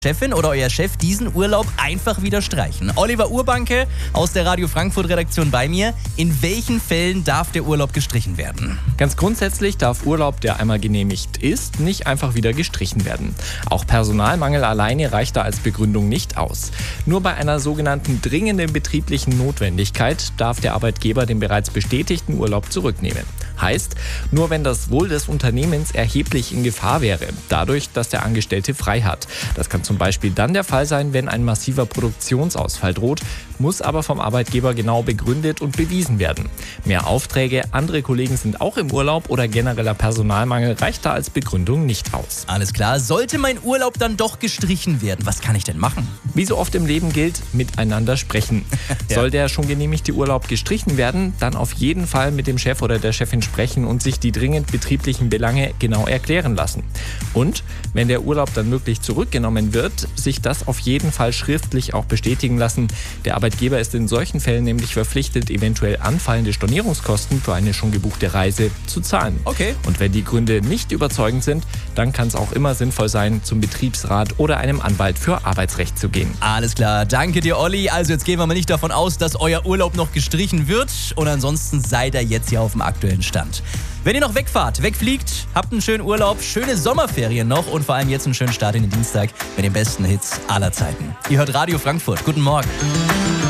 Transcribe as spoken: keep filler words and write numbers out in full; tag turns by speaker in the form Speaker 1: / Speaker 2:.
Speaker 1: Chefin oder euer Chef diesen Urlaub einfach wieder streichen. Oliver Urbanke aus der Radio Frankfurt Redaktion bei mir. In welchen Fällen darf der Urlaub gestrichen werden?
Speaker 2: Ganz grundsätzlich darf Urlaub, der einmal genehmigt ist, nicht einfach wieder gestrichen werden. Auch Personalmangel alleine reicht da als Begründung nicht aus. Nur bei einer sogenannten dringenden betrieblichen Notwendigkeit darf der Arbeitgeber den bereits bestätigten Urlaub zurücknehmen. Heißt, nur wenn das Wohl des Unternehmens erheblich in Gefahr wäre, dadurch, dass der Angestellte frei hat. Das kann zum Beispiel dann der Fall sein, wenn ein massiver Produktionsausfall droht, muss aber vom Arbeitgeber genau begründet und bewiesen werden. Mehr Aufträge, andere Kollegen sind auch im Urlaub oder genereller Personalmangel reicht da als Begründung nicht aus.
Speaker 1: Alles klar, sollte mein Urlaub dann doch gestrichen werden, was kann ich denn machen?
Speaker 2: Wie so oft im Leben gilt, miteinander sprechen. Ja. Soll der schon genehmigte Urlaub gestrichen werden, dann auf jeden Fall mit dem Chef oder der Chefin sprechen und sich die dringend betrieblichen Belange genau erklären lassen. Und wenn der Urlaub dann wirklich zurückgenommen wird, sich das auf jeden Fall schriftlich auch bestätigen lassen. Der Arbeitgeber ist in solchen Fällen nämlich verpflichtet, eventuell anfallende Stornierungskosten für eine schon gebuchte Reise zu zahlen.
Speaker 1: Okay.
Speaker 2: Und wenn die Gründe nicht überzeugend sind, dann kann es auch immer sinnvoll sein, zum Betriebsrat oder einem Anwalt für Arbeitsrecht zu gehen.
Speaker 1: Alles klar, danke dir, Olli. Also jetzt gehen wir mal nicht davon aus, dass euer Urlaub noch gestrichen wird und ansonsten seid ihr jetzt hier auf dem aktuellen Stand. Wenn ihr noch wegfahrt, wegfliegt, habt einen schönen Urlaub, schöne Sommerferien noch und vor allem jetzt einen schönen Start in den Dienstag mit den besten Hits aller Zeiten. Ihr hört Radio Frankfurt. Guten Morgen.